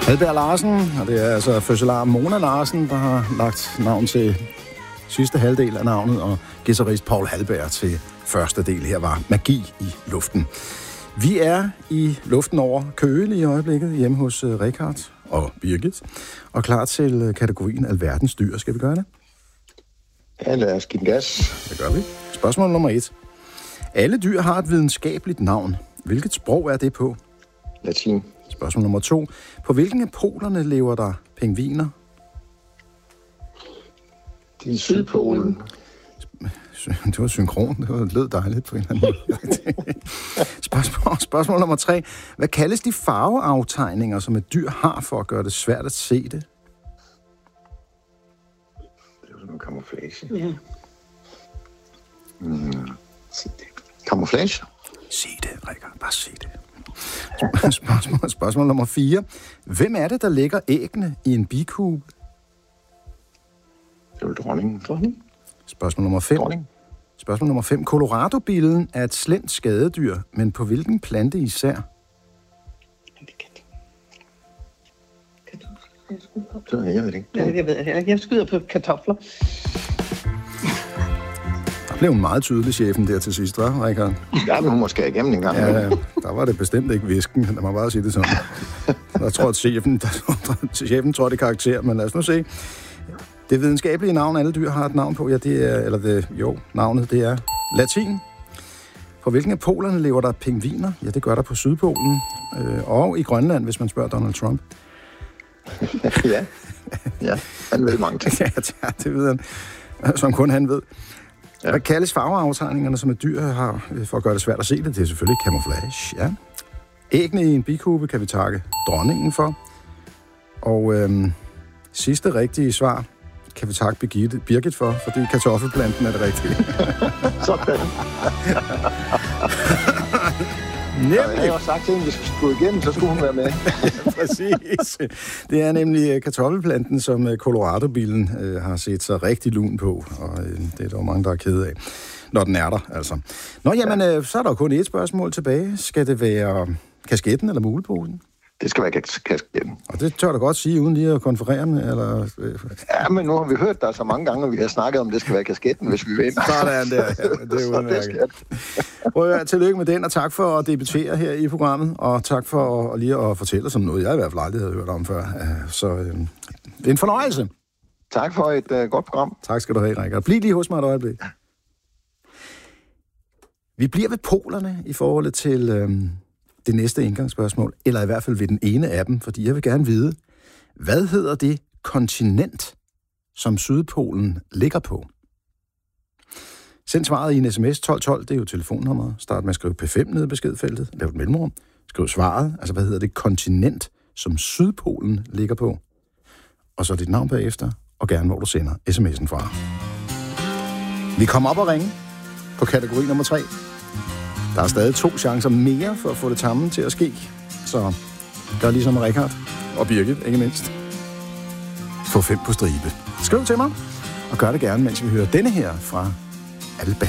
Halberg Larsen, og det er altså fødselar Mona Larsen, der har lagt navn til sidste halvdel af navnet, og guitarist Paul Halberg til første del. Her var Magi i luften. Vi er i luften over Køge i øjeblikket, hjemme hos Richard og Birgit, og klar til kategorien Alverdens dyr. Skal vi gøre det? Ja, lad os give den gas. Det gør vi. Spørgsmål nummer 1. Alle dyr har et videnskabeligt navn. Hvilket sprog er det på? Latin. Spørgsmål nummer 2. På hvilken af polerne lever der pingviner? Det er Sydpolen. Det var synkron. Det lød dejligt på en eller anden måde. Spørgsmål nummer 3. Hvad kaldes de farveaftegninger, som et dyr har for at gøre det svært at se det? Det er jo sådan en camouflage. Ja. Camouflage? Se det, Richard. Bare se det. Spørgsmål nummer 4. Hvem er det, der lægger æggene i en bikube? Det er jo dronningen. Spørgsmål nummer 5. Spørgsmål nummer 5. Colorado-billen er et slemt skadedyr, men på hvilken plante især? Jeg ved det ikke. Ja, jeg ved det. Jeg skyder på kartofler. Der blev hun meget tydelig, chefen, der til sidst, var, Richard? Ja, men hun må skære igennem en gang. Ja, der var det bestemt ikke visken, lad mig bare sige det sådan. Der tror jeg, chefen trådte i karakter, men lad os nu se. Det videnskabelige navn, alle dyr har et navn på, ja, det er, navnet, det er latin. På hvilken af polerne lever der pingviner? Ja, det gør der på Sydpolen. Og i Grønland, hvis man spørger Donald Trump. Ja, han ved mange ting. Ja, det ved han, som kun han ved. Ja. Hvad kaldes farveaftegningerne, som et dyr har for at gøre det svært at se det? Det er selvfølgelig camouflage, ja. Æggene i en bikube kan vi takke dronningen for. Og sidste rigtige svar kan vi takke Birgit for, fordi kartoffelplanten er det rigtige. Sådan. Nemlig. Jeg har sagt til hende, at vi skulle skrive igennem, så skulle hun være med. Præcis. Det er nemlig kartoffelplanten, som Colorado-bilen har set sig rigtig lun på, og det er der jo mange, der er kede af, når den er der, altså. Nå, jamen, så er der kun et spørgsmål tilbage. Skal det være kasketten eller muleposen? Det skal være kasketten. Og det tør du godt sige, uden lige at konferere med, eller... Ja, men nu har vi hørt dig så mange gange, og vi har snakket om, det skal være kasketten, hvis vi vinder. Sådan der, ja. Det er udmærket. Prøv at tillykke med den, og tak for at debutere her i programmet, og tak for lige at fortælle os om noget, jeg i hvert fald aldrig havde hørt om før. Så det er en fornøjelse. Tak for et godt program. Tak skal du have, Richard. Bliv lige hos mig et øjeblik. Vi bliver ved polerne i forhold til... det næste indgangsspørgsmål, eller i hvert fald ved den ene af dem, fordi jeg vil gerne vide, hvad hedder det kontinent, som Sydpolen ligger på? Send svaret i en sms 1212, det er jo telefonnummeret. Start med at skrive P5 nede i beskedfeltet, lav et mellemrum, skriv svaret, altså hvad hedder det kontinent, som Sydpolen ligger på? Og så dit navn bagefter, og gerne hvor du sender sms'en fra. Vi kommer op og ringe på kategori nummer 3. Der er stadig 2 chancer mere for at få det samme til at ske. Så gør ligesom Richard og Birgit, ikke mindst. Få 5 på stribe. Skriv til mig, og gør det gerne, mens vi hører denne her fra Alba.